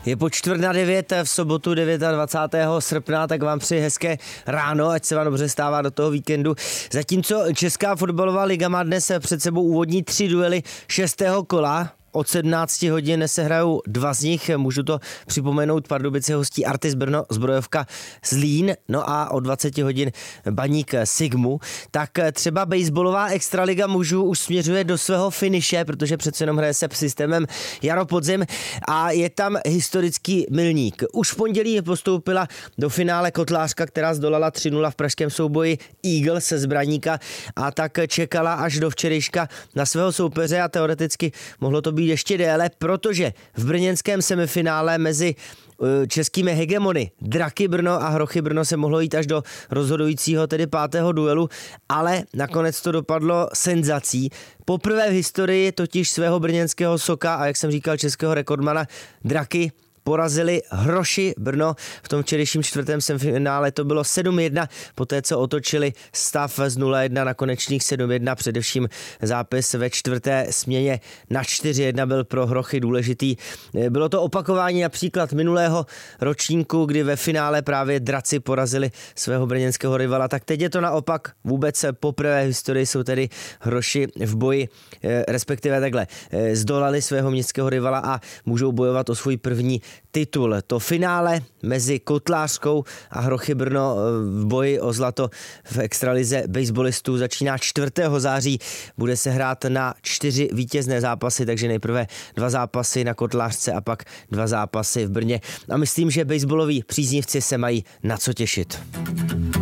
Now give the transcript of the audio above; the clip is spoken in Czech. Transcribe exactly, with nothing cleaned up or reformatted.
Je po čtvrt na devět v sobotu dvacátého devátého srpna, tak vám přeji hezké ráno, ať se vám dobře stává do toho víkendu. Zatímco Česká fotbalová liga má dnes před sebou úvodní tři duely šestého kola. Od sedmnácti hodin se hrajou dva z nich, můžu to připomenout, Pardubice hostí Artis Brno, Zbrojovka Zlín, no a o dvaceti hodin Baník Sigmu. Tak třeba baseballová extraliga mužů už směřuje do svého finiše, protože přece jenom hraje se systémem jaro-podzim a je tam historický milník. Už v pondělí postoupila do finále kotlářka, která zdolala tři nula v pražském souboji Eagles se Zbraníka a tak čekala až do včerejška na svého soupeře a teoreticky mohlo to být ještě déle, protože v brněnském semifinále mezi českými hegemony Draky Brno a Hrochy Brno se mohlo jít až do rozhodujícího, tedy pátého duelu, ale nakonec to dopadlo senzací. Poprvé v historii totiž svého brněnského Soka a jak jsem říkal českého rekordmana Draky porazili Hroši Brno. V tom včerejším čtvrtém semifinále to bylo sedm jedna, poté co otočili stav z nula jedna na konečných sedm jedna, především zápis ve čtvrté směně na čtyři jedna byl pro Hrochy důležitý. Bylo to opakování například minulého ročníku, kdy ve finále právě Draci porazili svého brněnského rivala, tak teď je to naopak, vůbec poprvé v historii jsou tedy Hroši v boji, respektive takhle, zdolali svého městského rivala a můžou bojovat o svůj první titul. To finále mezi Kotlářskou a Hrochy Brno v boji o zlato v extralize baseballistů začíná čtvrtého září. Bude se hrát na čtyři vítězné zápasy, takže nejprve dva zápasy na Kotlářce a pak dva zápasy v Brně. A myslím, že baseballoví příznivci se mají na co těšit.